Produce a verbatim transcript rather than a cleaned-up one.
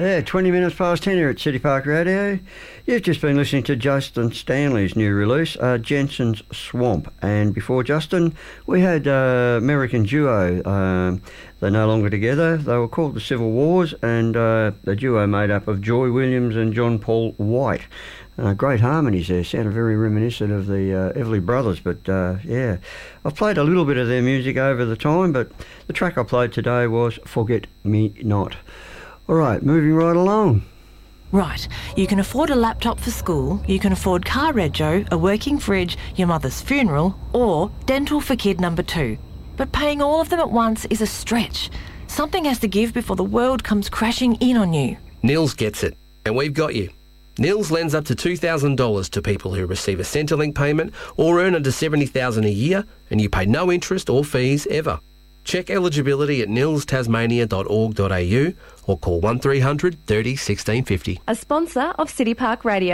Yeah, twenty minutes past ten here at City Park Radio. You've just been listening to Justin Stanley's new release, uh, Jensen's Swamp. And before Justin, we had uh, American duo. Um, they're no longer together. They were called the Civil Wars, and uh, the duo made up of Joy Williams and John Paul White. Uh, great harmonies there, sounded very reminiscent of the uh, Everly Brothers, but uh, yeah. I've played a little bit of their music over the time, but the track I played today was Forget Me Not. All right, moving right along. Right, you can afford a laptop for school, you can afford car rego, a working fridge, your mother's funeral, or dental for kid number two. But paying all of them at once is a stretch. Something has to give before the world comes crashing in on you. Nils gets it, and we've got you. Nils lends up to two thousand dollars to people who receive a Centrelink payment or earn under seventy thousand dollars a year, and you pay no interest or fees ever. Check eligibility at nils tasmania dot org dot a u or call one three hundred thirty sixteen fifty. A sponsor of City Park Radio.